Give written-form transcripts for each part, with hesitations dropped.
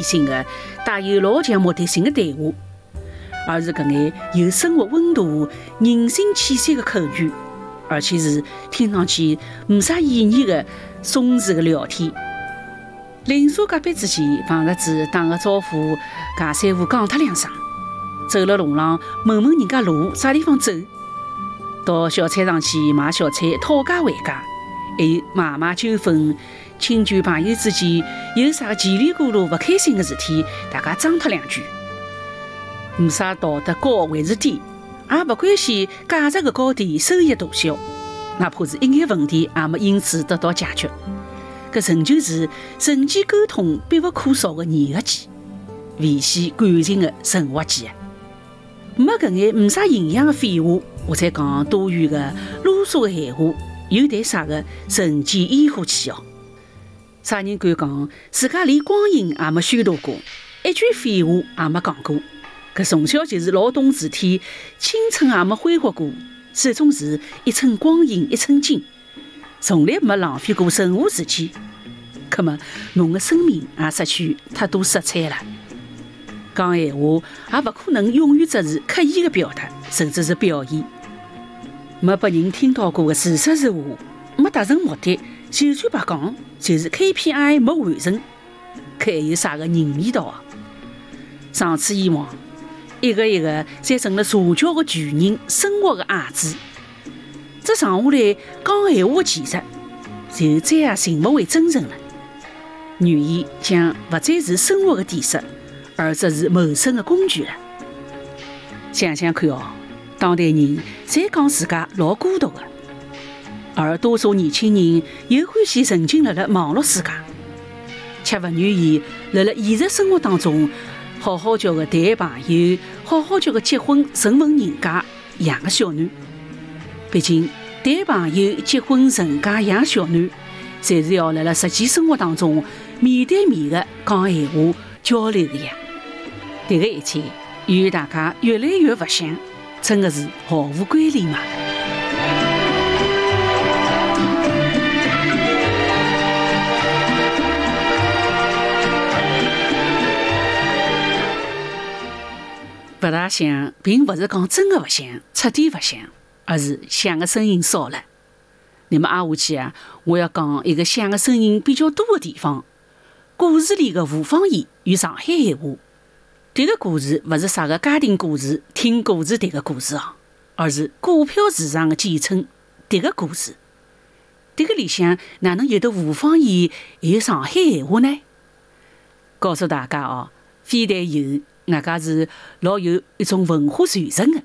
性的、带有老强目的性的对话，而是搿眼有生活温度、人性气息的口语，而且是听上去没啥意义的松弛的聊天。邻舍隔壁之间碰着子打个招呼，尬三胡讲脱两声，走了路上问问人家路啥地方走，到小菜场去买小菜讨价还价，还有买卖纠纷，亲眷朋友之间有啥叽里咕噜不开心的事体，大家张脱两句。没啥道德高还是低，也不关系价值的高低、收益大小，哪怕是一眼问题也没因此得到解决。搿仍旧是人际沟通必不可少的粘合剂，维系感情的润滑剂。没搿眼没啥营养的废话，或者讲多余的啰嗦的闲话，又谈啥个人间烟火气哦？啥人敢讲自家连光阴也没虚度过，一句废话也没讲过？搿从小就是劳动自体，青春也没挥霍过，始终是一寸光阴一寸金，从来没浪费过任何时间。可么侬的生命也失去太多色彩了。讲闲话也不可能永远只是刻意的表达，甚至是表演。没被人听到过的事实是话，没达成目的，就算白讲，就是 KPI 没完成，可还有啥个人味道啊？长此以往，一个一个侪成了社交的巨人，生活的矮子。这长下来讲闲话的技术，就再也寻不回真诚了。语言将不再是生活的底色，而只是谋生的工具了。想想看哦，当代人侪讲自家老孤独的，而多数年轻人又欢喜沉浸辣网络世界，却不愿意辣现实生活当中好好叫个谈朋友，好好叫个结婚顺份人家养个小囡。毕竟谈朋友、结婚、成家、养小囡，侪是要辣实际生活当中面对面的讲闲话、交流的呀。这个一切与大家越来越不像，真的是毫无关联嘛。不大像，并不是讲真的不像，彻底不像，而是像的声音少了。那么挨下去啊，我要讲一个像的声音比较多的地方，故事里的吴方言与上海闲话。这个故事不是啥个家庭故事、听故事这个故事啊，而是股票市场的简称。这个故事，这个里向哪能有的吴方言还有上海闲话呢？告诉大家哦，非但有，外加是老有一种文化传承的。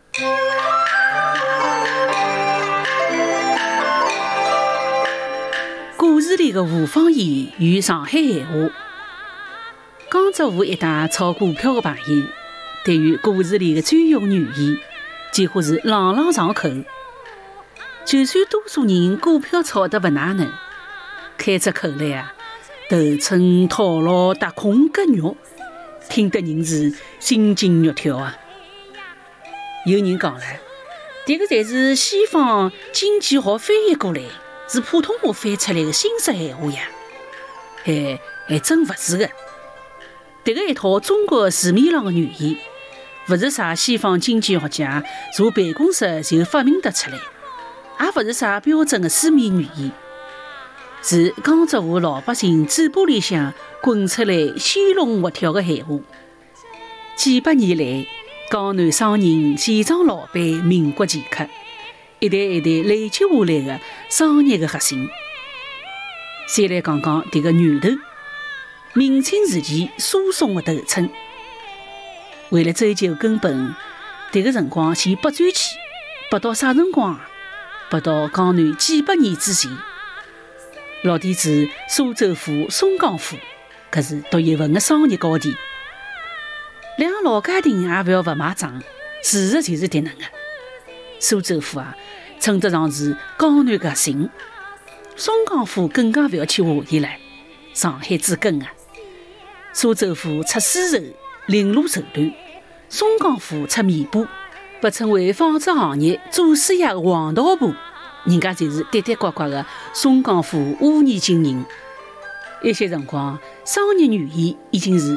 故事里的吴方言与上海闲话。江浙沪一带炒股票的朋友，对于故事里的专用语言，几乎是朗朗上口。就算多数人股票炒得不哪能，开出口来啊，头寸套牢、踏空割肉，听得人是心惊肉跳啊。有人讲了，这个才是西方经济学翻译过来，是普通话翻出来的新式闲话呀。还真不是的。这个一套中国字面上的语言，不是啥西方经济学家坐办公室就发明得出来，也不是啥标准的书面语言，是江浙沪老百姓嘴巴里向滚出来鲜龙活跳的闲话。几百年来，江南商人、钱庄老板、民国掮客，一代一代累积下来的商业的核心。先来讲讲这个源头。明清时期输送的头称，为了追究根本，这个辰光先不转去，不到啥辰光？不到江南几百年之前。老弟子苏州府、松江府，可是独一份的商业高地。两个老家庭也不要不买账，事实就是这能的。苏州府啊，称得上是江南革新；松江府更加不要去怀疑了，上海之根啊。苏州府出丝绸，领路绸缎；松江府出棉布，被称为纺织行业祖师爷的黄道布，人家就是跌跌呱呱的松江府5年经营。一些辰光，商业语言已经是